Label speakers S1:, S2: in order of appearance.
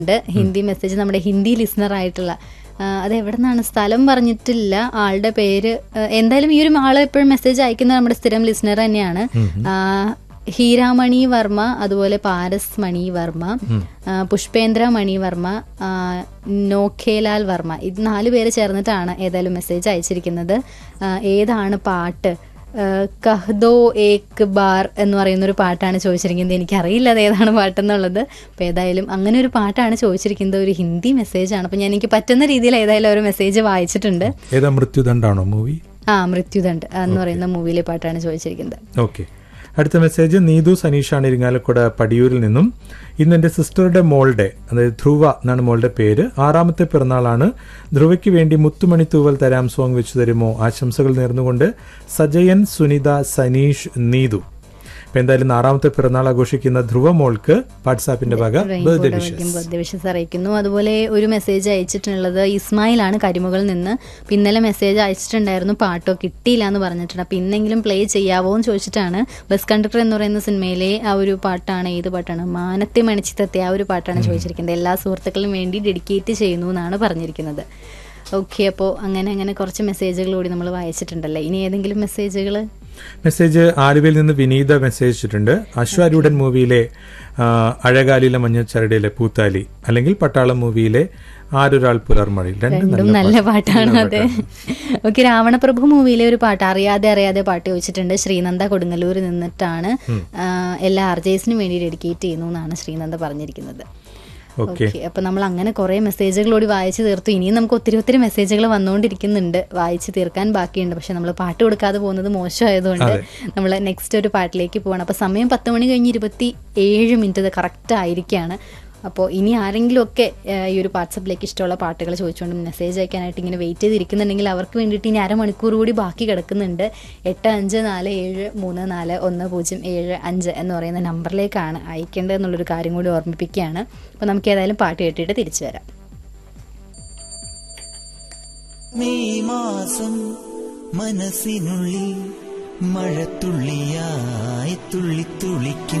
S1: Hindi message നമ്മുടെ Hindi listener ആയിട്ടുള്ള അത് എവിടെ നിന്നാണ് സ്ഥലം പറഞ്ഞിട്ടില്ല, ആളുടെ പേര്. എന്തായാലും ഈ ഒരു ആള് എപ്പോഴും മെസ്സേജ് അയക്കുന്ന നമ്മുടെ സ്ഥിരം ലിസണർ തന്നെയാണ്. ഹീരാമണി വർമ്മ, അതുപോലെ പാരസ് മണി വർമ്മ, പുഷ്പേന്ദ്ര മണി വർമ്മ, നോഖേലാൽ വർമ്മ, ഇത് 4 പേര് ചേർന്നിട്ടാണ് ഏതായാലും മെസ്സേജ് അയച്ചിരിക്കുന്നത്. ഏതാണ് പാട്ട്? കഹ്ദോ ഏക് ബാർ എന്ന് പറയുന്നൊരു പാട്ടാണ് ചോദിച്ചിരിക്കുന്നത്. എനിക്കറിയില്ല അത് ഏതാണ് പാട്ടെന്നുള്ളത്. അപ്പോൾ ഏതായാലും അങ്ങനെ ഒരു പാട്ടാണ് ചോദിച്ചിരിക്കുന്നത്. ഒരു ഹിന്ദി മെസ്സേജാണ്. അപ്പോൾ ഞാൻ എനിക്ക് പറ്റുന്ന രീതിയിൽ ഏതായാലും ഒരു മെസ്സേജ് വായിച്ചിട്ടുണ്ട്.
S2: മൃത്യുദണ്ഡാണോ മൂവി?
S1: മൃത്യുദണ്ഡ് എന്ന് പറയുന്ന മൂവിയിലെ പാട്ടാണ് ചോദിച്ചിരിക്കുന്നത്.
S2: ഓക്കെ. അടുത്ത മെസ്സേജ് നീതു സനീഷാണ് ഇരിങ്ങാലക്കുട പടിയൂരിൽ നിന്നും. ഇന്ന് എൻ്റെ സിസ്റ്ററുടെ മോളുടെ, അതായത് ധ്രുവ എന്നാണ് മോളുടെ പേര്, 6ാമത്തെ പിറന്നാളാണ്. ധ്രുവയ്ക്ക് വേണ്ടി മുത്തുമണി തൂവൽ തരാം സോങ് വെച്ചു തരുമോ? ആശംസകൾ നേർന്നുകൊണ്ട് സജയൻ, സുനിത, സനീഷ്, നീതു. അപ്പം എന്തായാലും 6ാമത്തെ പിറന്നാൾ ആഘോഷിക്കുന്ന ധ്രുവ മോൾക്ക് വാട്സാപ്പിന്റെ വക ബർത്ത്ഡേ
S1: വിഷസ് അറിയിക്കുന്നു. അതുപോലെ ഒരു മെസ്സേജ് അയച്ചിട്ടുള്ളത് ഇസ്മായിലാണ് കരിമുകളിൽ നിന്ന്. ഇന്നലെ മെസ്സേജ് അയച്ചിട്ടുണ്ടായിരുന്നു, പാട്ടോ കിട്ടിയില്ല എന്ന് പറഞ്ഞിട്ടുണ്ട്. അപ്പം ഇന്നെങ്കിലും പ്ലേ ചെയ്യാവോ എന്ന് ചോദിച്ചിട്ടാണ്. ബസ് കണ്ടക്ടർ എന്ന് പറയുന്ന സിനിമയിലെ ആ ഒരു പാട്ടാണ്. ഏത് പാട്ടാണ്? മാനത്തെ മണിച്ചിത്തത്തെ ആ ഒരു പാട്ടാണ് ചോദിച്ചിരിക്കുന്നത്. എല്ലാ സുഹൃത്തുക്കളും വേണ്ടി ഡെഡിക്കേറ്റ് ചെയ്യുന്നു എന്നാണ് പറഞ്ഞിരിക്കുന്നത്. ഓക്കെ, അപ്പോൾ അങ്ങനെ കുറച്ച് മെസ്സേജുകൾ കൂടി നമ്മൾ വായിച്ചിട്ടുണ്ടല്ലേ. ഇനി ഏതെങ്കിലും മെസ്സേജ്
S2: ആലുവയിൽ നിന്ന് വിനീത മെസ്സേജ് ഇട്ടിട്ടുണ്ട്. അശ്വാരൂഢൻ മൂവിയിലെ അഴകാലിലെ മഞ്ഞച്ചരടിയിലെ പൂത്താലി, അല്ലെങ്കിൽ പട്ടാളം മൂവിയിലെ ആരൊരാൾ പുലർമഴയിൽ, രണ്ടും നല്ല പാട്ടാണ്. അതെ.
S1: ഓക്കെ, രാവണപ്രഭു മൂവിയിലെ ഒരു പാട്ട് അറിയാതെ പാട്ട് ചോദിച്ചിട്ടുണ്ട്. ശ്രീനന്ദ കൊടുങ്ങല്ലൂരിൽ നിന്നിട്ടാണ്. എല്ലാ RJസിനും വേണ്ടി ഡെഡിക്കേറ്റ് ചെയ്യുന്നു എന്നാണ് ശ്രീനന്ദ പറഞ്ഞിരിക്കുന്നത്. ഓക്കെ, അപ്പൊ നമ്മൾ അങ്ങനെ കുറെ മെസ്സേജുകളോട് വായിച്ചു തീർത്തു. ഇനിയും നമുക്ക് ഒത്തിരി മെസ്സേജുകൾ വന്നുകൊണ്ടിരിക്കുന്നുണ്ട്, വായിച്ചു തീർക്കാൻ ബാക്കിയുണ്ട്. പക്ഷെ നമ്മൾ പാട്ട് കൊടുക്കാതെ പോകുന്നത് മോശമായതുകൊണ്ട് നമ്മൾ നെക്സ്റ്റ് ഒരു പാട്ടിലേക്ക് പോകണം. അപ്പൊ സമയം 10 മണി കഴിഞ്ഞ് 27 മിനിറ്റ് കറക്റ്റ് ആയിരിക്കുകയാണ്. അപ്പോൾ ഇനി ആരെങ്കിലും ഒക്കെ ഈ ഒരു വാട്സപ്പിലേക്ക് ഇഷ്ടമുള്ള പാട്ടുകൾ ചോദിച്ചുകൊണ്ട് മെസ്സേജ് അയക്കാനായിട്ട് ഇങ്ങനെ വെയിറ്റ് ചെയ്തിരിക്കുന്നുണ്ടെങ്കിൽ അവർക്ക് വേണ്ടിയിട്ട് ഇനി അരമണിക്കൂർ കൂടി ബാക്കി കിടക്കുന്നുണ്ട്. 8547341075 എന്ന് പറയുന്ന നമ്പറിലേക്കാണ് അയക്കേണ്ടത് എന്നുള്ളൊരു കാര്യം കൂടി ഓർമ്മിപ്പിക്കുകയാണ്. അപ്പോൾ നമുക്ക് ഏതായാലും പാട്ട് കേട്ടിട്ട് തിരിച്ചു വരാം.
S3: മെയ് മാസം മനസ്സിനുള്ളിൽ മഴത്തുള്ളിയായി തുള്ളിത്തുള്ളിക്കും